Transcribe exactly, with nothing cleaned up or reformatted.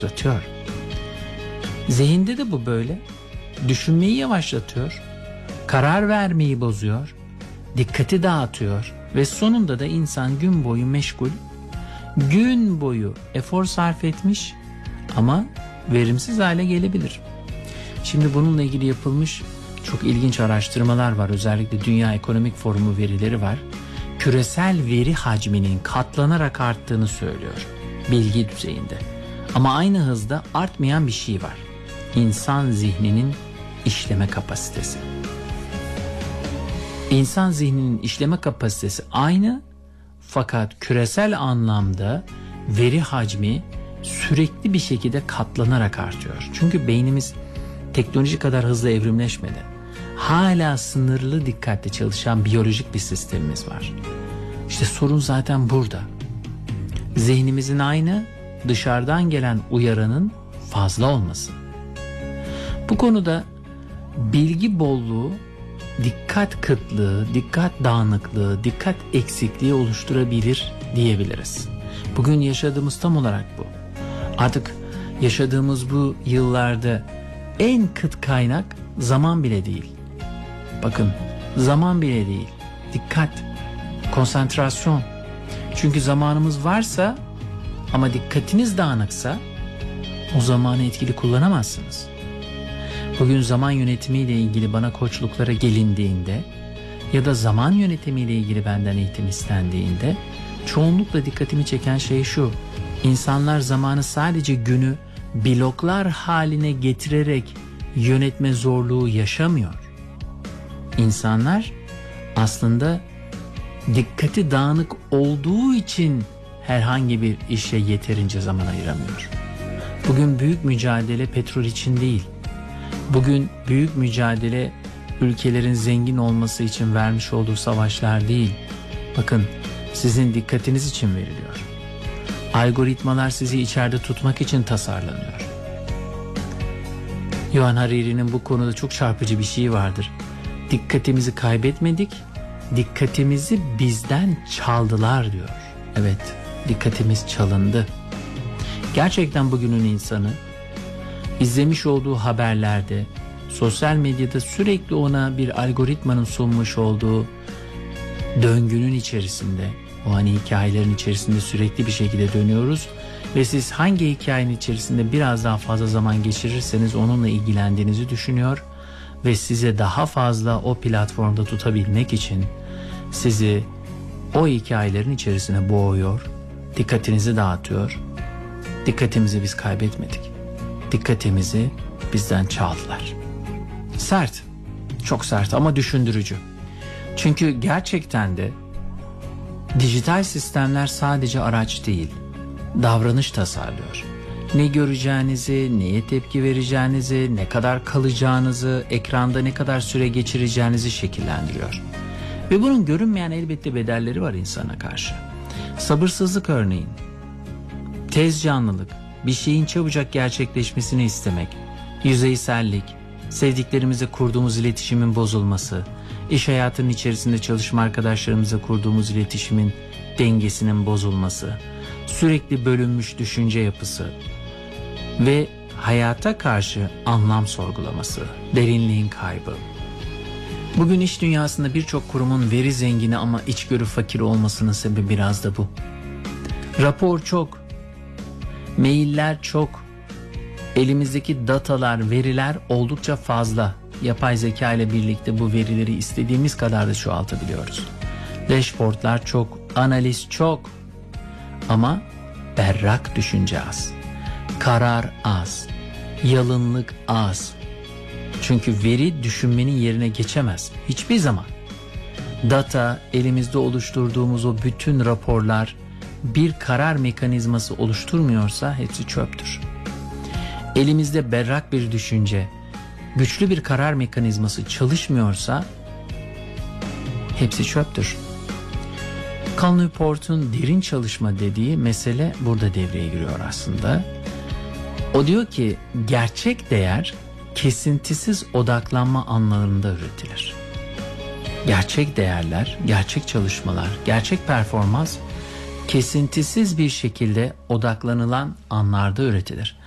yavaşlatıyor. Zihinde de bu böyle. Düşünmeyi yavaşlatıyor. Karar vermeyi bozuyor. Dikkati dağıtıyor. Ve sonunda da insan gün boyu meşgul. Gün boyu efor sarf etmiş ama verimsiz hale gelebilir. Şimdi bununla ilgili yapılmış çok ilginç araştırmalar var. Özellikle Dünya Ekonomik Forumu verileri var. Küresel veri hacminin katlanarak arttığını söylüyor bilgi düzeyinde. Ama aynı hızda artmayan bir şey var. İnsan zihninin işleme kapasitesi. İnsan zihninin işleme kapasitesi aynı, fakat küresel anlamda veri hacmi sürekli bir şekilde katlanarak artıyor. Çünkü beynimiz teknoloji kadar hızlı evrimleşmedi. Hala sınırlı dikkatle çalışan biyolojik bir sistemimiz var. İşte sorun zaten burada. Zihnimizin aynı, dışarıdan gelen uyaranın fazla olması. Bu konuda bilgi bolluğu, dikkat kıtlığı, dikkat dağınıklığı, dikkat eksikliği oluşturabilir diyebiliriz. Bugün yaşadığımız tam olarak bu. Artık yaşadığımız bu yıllarda en kıt kaynak zaman bile değil. Bakın, zaman bile değil. Dikkat, konsantrasyon. Çünkü zamanımız varsa ama dikkatiniz dağınıksa o zamanı etkili kullanamazsınız. Bugün zaman yönetimiyle ilgili bana koçluklara gelindiğinde ya da zaman yönetimiyle ilgili benden eğitim istendiğinde çoğunlukla dikkatimi çeken şey şu: İnsanlar zamanı sadece günü bloklar haline getirerek yönetme zorluğu yaşamıyor. İnsanlar aslında dikkati dağınık olduğu için herhangi bir işe yeterince zaman ayıramıyor. Bugün büyük mücadele petrol için değil. Bugün büyük mücadele ülkelerin zengin olması için vermiş olduğu savaşlar değil. Bakın, sizin dikkatiniz için veriliyor. Algoritmalar sizi içeride tutmak için tasarlanıyor. Yuval Harari'nin bu konuda çok çarpıcı bir şeyi vardır. Dikkatimizi kaybetmedik, dikkatimizi bizden çaldılar diyor. Evet, dikkatimiz çalındı. Gerçekten bugünün insanı izlemiş olduğu haberlerde, sosyal medyada sürekli ona bir algoritmanın sunmuş olduğu döngünün içerisinde, o hani hikayelerin içerisinde sürekli bir şekilde dönüyoruz ve siz hangi hikayenin içerisinde biraz daha fazla zaman geçirirseniz onunla ilgilendiğinizi düşünüyor ve size daha fazla o platformda tutabilmek için sizi o hikayelerin içerisine boğuyor, dikkatinizi dağıtıyor. Dikkatimizi biz kaybetmedik. Dikkatimizi bizden çaldılar. Sert, çok sert ama düşündürücü. Çünkü gerçekten de dijital sistemler sadece araç değil, davranış tasarlıyor. Ne göreceğinizi, neye tepki vereceğinizi, ne kadar kalacağınızı, ekranda ne kadar süre geçireceğinizi şekillendiriyor. Ve bunun görünmeyen elbette bedelleri var insana karşı. Sabırsızlık örneğin, tez canlılık, bir şeyin çabucak gerçekleşmesini istemek, yüzeysellik, sevdiklerimize kurduğumuz iletişimin bozulması, iş hayatının içerisinde çalışma arkadaşlarımıza kurduğumuz iletişimin dengesinin bozulması, sürekli bölünmüş düşünce yapısı ve hayata karşı anlam sorgulaması, derinliğin kaybı. Bugün iş dünyasında birçok kurumun veri zengini ama içgörü fakiri olmasının sebebi biraz da bu. Rapor çok, mailler çok, elimizdeki datalar, veriler oldukça fazla. Yapay zeka ile birlikte bu verileri istediğimiz kadar da çoğaltabiliyoruz. Dashboardlar çok, analiz çok ama berrak düşünce az, karar az, yalınlık az. Çünkü veri düşünmenin yerine geçemez hiçbir zaman. Data, elimizde oluşturduğumuz o bütün raporlar bir karar mekanizması oluşturmuyorsa hepsi çöptür. Elimizde berrak bir düşünce, güçlü bir karar mekanizması çalışmıyorsa hepsi çöptür. Cal Newport'un derin çalışma dediği mesele burada devreye giriyor aslında. O diyor ki gerçek değer kesintisiz odaklanma anlarında üretilir. Gerçek değerler, gerçek çalışmalar, gerçek performans kesintisiz bir şekilde odaklanılan anlarda üretilir.